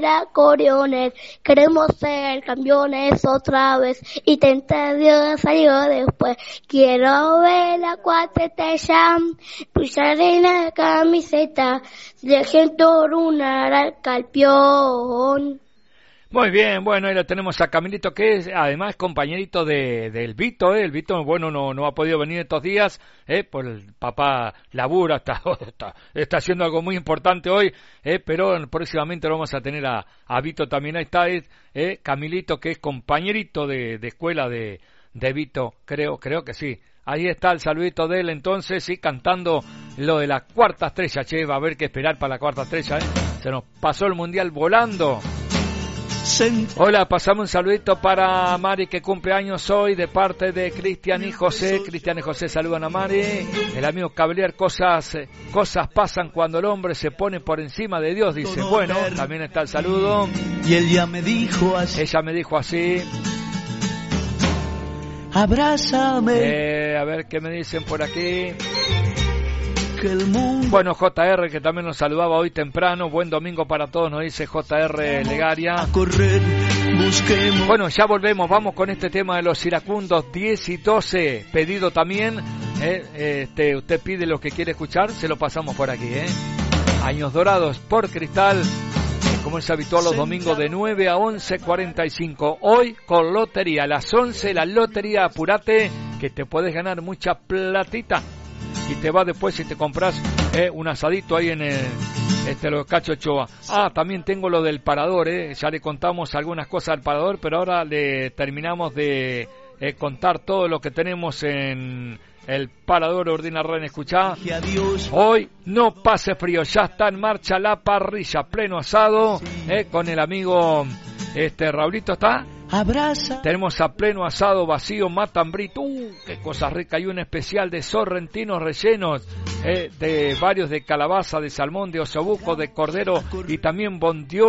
La Coriones, queremos ser campeones otra vez y tentar Dios salió después. Quiero ver la cuarta estrella, pulsar en la camiseta, dejen torunar al campeón. Muy bien, bueno, ahí lo tenemos a Camilito, que es además compañerito del Vito, El Vito, bueno, no ha podido venir estos días, por el papá labura, está haciendo algo muy importante hoy, pero próximamente lo vamos a tener a Vito también. Ahí está, Camilito, que es compañerito de escuela de Vito, creo que sí. Ahí está el saludito de él entonces, y cantando lo de la cuarta estrella. Che, va a haber que esperar para la cuarta estrella, Se nos pasó el mundial volando. Hola, pasamos un saludito para Mari, que cumple años hoy, de parte de Cristian y José. Cristian y José saludan a Mari. El amigo Cabelier, cosas pasan cuando el hombre se pone por encima de Dios, dice. Bueno, también está el saludo. Y ella me dijo así. Ella me dijo así. Abrázame. A ver qué me dicen por aquí. El mundo. Bueno, JR, que también nos saludaba hoy temprano. Buen domingo para todos, nos dice JR Legaria. A correr, busquemos. Bueno, ya volvemos, vamos con este tema de los iracundos 10 y 12. Pedido también, usted pide lo que quiere escuchar, se lo pasamos por aquí, Años Dorados por Cristal, como es habitual los domingos de 9 a 11:45. Hoy con lotería, a las 11 la lotería, apurate, que te puedes ganar mucha platita. Y te va después si te compras un asadito ahí en los Cacho Ochoa. También tengo lo del parador, ya le contamos algunas cosas al parador, pero ahora le terminamos de contar todo lo que tenemos en el parador Ordina Ren. Escuchá, hoy no pase frío, ya está en marcha la parrilla, pleno asado, con el amigo Raulito está. Abraza. Tenemos a pleno asado vacío, matambrito, qué cosa rica, y un especial de sorrentinos rellenos, de varios de calabaza, de salmón, de osobuco, de cordero y también bondiola.